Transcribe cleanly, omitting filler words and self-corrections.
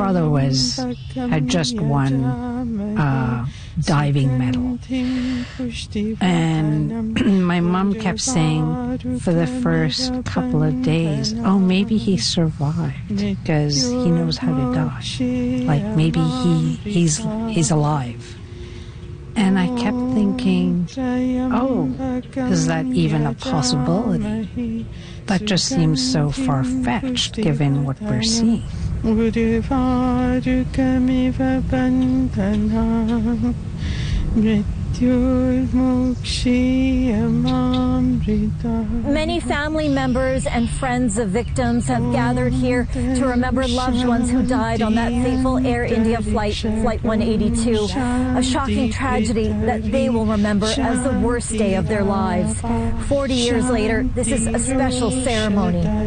father had just won diving medal. And my mom kept saying for the first couple of days, oh, maybe he survived because he knows how to dive. Like maybe he's alive. And I kept thinking, oh, is that even a possibility? That just seems so far-fetched given what we're seeing. Many family members and friends of victims have gathered here to remember loved ones who died on that fateful Air India flight, Flight 182, a shocking tragedy that they will remember as the worst day of their lives. 40 years later, this is a special ceremony.